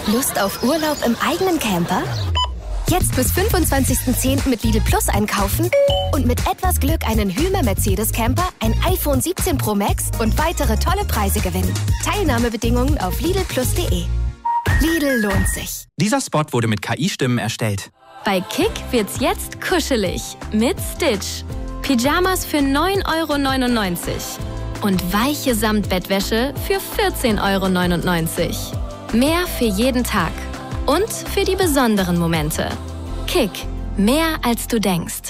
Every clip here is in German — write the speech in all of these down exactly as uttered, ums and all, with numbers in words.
Lust auf Urlaub im eigenen Camper? Jetzt bis fünfundzwanzigsten zehnten mit Lidl Plus einkaufen und mit etwas Glück einen Hymer Mercedes Camper, ein iPhone siebzehn Pro Max und weitere tolle Preise gewinnen. Teilnahmebedingungen auf lidl plus punkt de. Lidl lohnt sich. Dieser Spot wurde mit K I-Stimmen erstellt. Bei Kick wird's jetzt kuschelig mit Stitch. Pyjamas für neun Euro neunundneunzig und weiche Samtbettwäsche für vierzehn Euro neunundneunzig. Mehr für jeden Tag. Und für die besonderen Momente. Kick. Mehr als du denkst.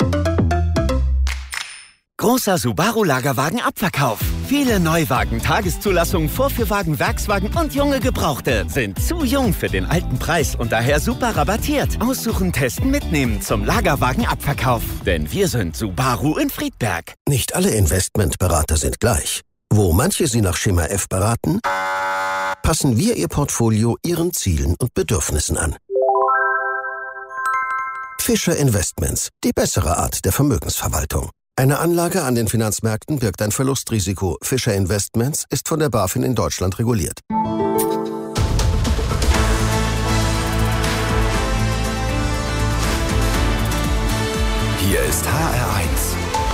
Großer Subaru-Lagerwagen-Abverkauf. Viele Neuwagen, Tageszulassungen, Vorführwagen, Werkswagen und junge Gebrauchte sind zu jung für den alten Preis und daher super rabattiert. Aussuchen, testen, mitnehmen zum Lagerwagen-Abverkauf. Denn wir sind Subaru in Friedberg. Nicht alle Investmentberater sind gleich. Wo manche Sie nach Schema F beraten, passen wir Ihr Portfolio Ihren Zielen und Bedürfnissen an. Fischer Investments, die bessere Art der Vermögensverwaltung. Eine Anlage an den Finanzmärkten birgt ein Verlustrisiko. Fischer Investments ist von der BaFin in Deutschland reguliert. Hier ist H R eins.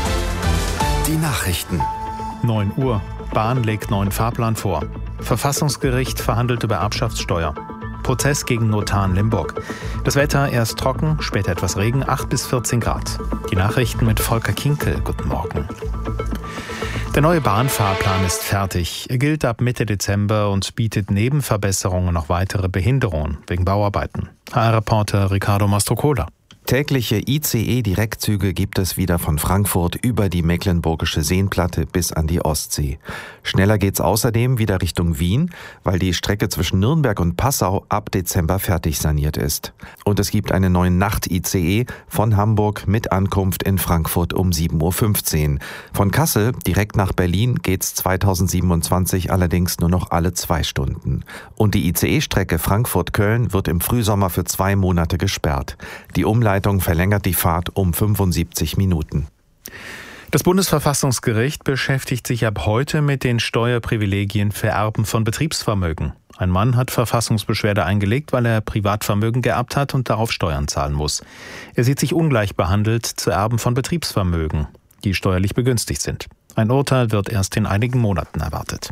Die Nachrichten. neun Uhr. Bahn legt neuen Fahrplan vor. Verfassungsgericht verhandelt über Erbschaftssteuer. Prozess gegen Notar in Limburg. Das Wetter erst trocken, später etwas Regen, acht bis vierzehn Grad. Die Nachrichten mit Volker Kinkel. Guten Morgen. Der neue Bahnfahrplan ist fertig. Er gilt ab Mitte Dezember und bietet neben Verbesserungen noch weitere Behinderungen wegen Bauarbeiten. H R-Reporter Ricardo Mastrocola. Tägliche I C E-Direktzüge gibt es wieder von Frankfurt über die Mecklenburgische Seenplatte bis an die Ostsee. Schneller geht's außerdem wieder Richtung Wien, weil die Strecke zwischen Nürnberg und Passau ab Dezember fertig saniert ist. Und es gibt einen neuen Nacht-I C E von Hamburg mit Ankunft in Frankfurt um sieben Uhr fünfzehn. Von Kassel direkt nach Berlin geht's zweitausendsiebenundzwanzig allerdings nur noch alle zwei Stunden. Und die I C E-Strecke Frankfurt-Köln wird im Frühsommer für zwei Monate gesperrt. Die Umleitung verlängert die Fahrt um fünfundsiebzig Minuten. Das Bundesverfassungsgericht beschäftigt sich ab heute mit den Steuerprivilegien für Erben von Betriebsvermögen. Ein Mann hat Verfassungsbeschwerde eingelegt, weil er Privatvermögen geerbt hat und darauf Steuern zahlen muss. Er sieht sich ungleich behandelt zu Erben von Betriebsvermögen, die steuerlich begünstigt sind. Ein Urteil wird erst in einigen Monaten erwartet.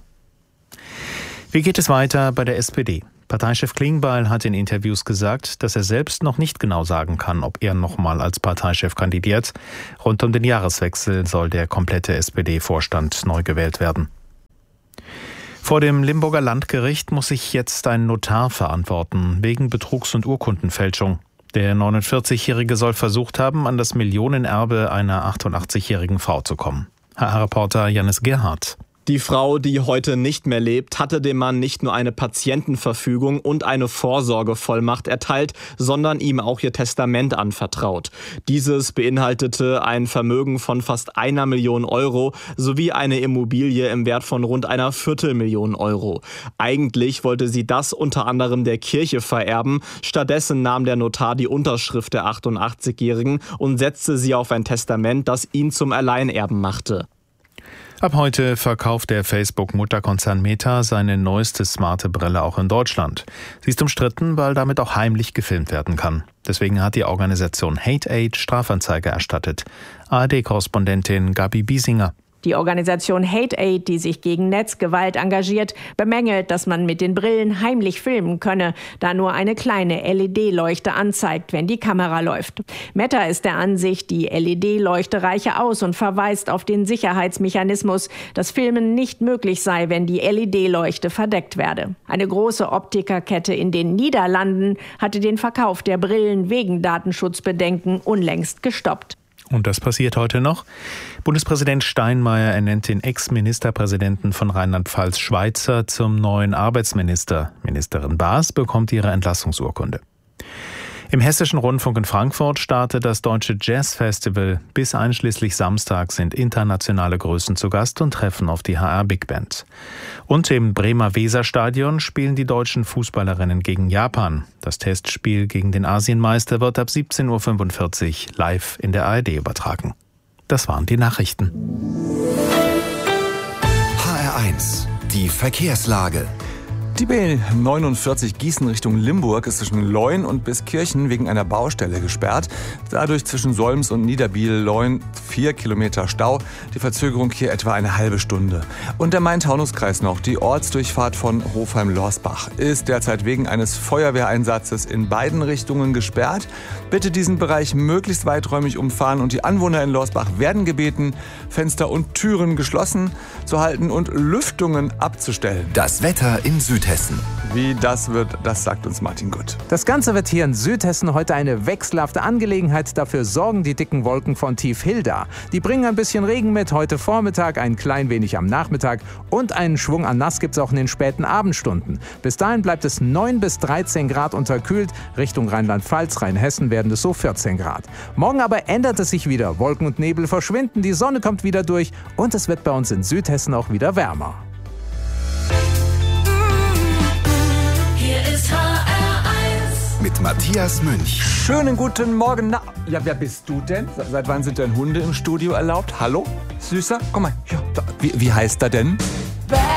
Wie geht es weiter bei der S P D? Parteichef Klingbeil hat in Interviews gesagt, dass er selbst noch nicht genau sagen kann, ob er nochmal als Parteichef kandidiert. Rund um den Jahreswechsel soll der komplette S P D-Vorstand neu gewählt werden. Vor dem Limburger Landgericht muss sich jetzt ein Notar verantworten, wegen Betrugs- und Urkundenfälschung. Der neunundvierzigjährige soll versucht haben, an das Millionenerbe einer achtundachtzigjährigen Frau zu kommen. H R-Reporter Janis Gerhardt. Die Frau, die heute nicht mehr lebt, hatte dem Mann nicht nur eine Patientenverfügung und eine Vorsorgevollmacht erteilt, sondern ihm auch ihr Testament anvertraut. Dieses beinhaltete ein Vermögen von fast einer Million Euro sowie eine Immobilie im Wert von rund einer Viertelmillion Euro. Eigentlich wollte sie das unter anderem der Kirche vererben. Stattdessen nahm der Notar die Unterschrift der achtundachtzigjährigen und setzte sie auf ein Testament, das ihn zum Alleinerben machte. Ab heute verkauft der Facebook-Mutterkonzern Meta seine neueste smarte Brille auch in Deutschland. Sie ist umstritten, weil damit auch heimlich gefilmt werden kann. Deswegen hat die Organisation HateAid Strafanzeige erstattet. A R D-Korrespondentin Gabi Biesinger. Die Organisation HateAid, die sich gegen Netzgewalt engagiert, bemängelt, dass man mit den Brillen heimlich filmen könne, da nur eine kleine L E D-Leuchte anzeigt, wenn die Kamera läuft. Meta ist der Ansicht, die L E D-Leuchte reiche aus und verweist auf den Sicherheitsmechanismus, dass Filmen nicht möglich sei, wenn die L E D-Leuchte verdeckt werde. Eine große Optikerkette in den Niederlanden hatte den Verkauf der Brillen wegen Datenschutzbedenken unlängst gestoppt. Und das passiert heute noch. Bundespräsident Steinmeier ernennt den Ex-Ministerpräsidenten von Rheinland-Pfalz Schweitzer zum neuen Arbeitsminister. Ministerin Baas bekommt ihre Entlassungsurkunde. Im Hessischen Rundfunk in Frankfurt startet das Deutsche Jazz Festival. Bis einschließlich Samstag sind internationale Größen zu Gast und treffen auf die H R Big Band. Und im Bremer Weserstadion spielen die deutschen Fußballerinnen gegen Japan. Das Testspiel gegen den Asienmeister wird ab siebzehn Uhr fünfundvierzig live in der A R D übertragen. Das waren die Nachrichten. H R eins, die Verkehrslage. Die B neunundvierzig Gießen Richtung Limburg ist zwischen Leun und Biskirchen wegen einer Baustelle gesperrt. Dadurch zwischen Solms und Niederbiel-Leun vier Kilometer Stau. Die Verzögerung hier etwa eine halbe Stunde. Und der Main-Taunus-Kreis noch. Die Ortsdurchfahrt von Hofheim-Lorsbach ist derzeit wegen eines Feuerwehreinsatzes in beiden Richtungen gesperrt. Bitte diesen Bereich möglichst weiträumig umfahren und die Anwohner in Lorsbach werden gebeten, Fenster und Türen geschlossen zu halten und Lüftungen abzustellen. Das Wetter in Südhessen. Wie das wird, das sagt uns Martin Gutt. Das Ganze wird hier in Südhessen heute eine wechselhafte Angelegenheit. Dafür sorgen die dicken Wolken von Tiefhilda. Die bringen ein bisschen Regen mit heute Vormittag, ein klein wenig am Nachmittag und einen Schwung an Nass gibt es auch in den späten Abendstunden. Bis dahin bleibt es neun bis dreizehn Grad unterkühlt. Richtung Rheinland-Pfalz, Rheinhessen werden es so vierzehn Grad. Morgen aber ändert es sich wieder. Wolken und Nebel verschwinden, die Sonne kommt wieder durch und es wird bei uns in Südhessen auch wieder wärmer. Mit Matthias Münch. Schönen guten Morgen. Na, ja, wer bist du denn? Seit wann sind denn Hunde im Studio erlaubt? Hallo? Süßer? Komm mal. Ja, da. Wie, wie heißt er denn?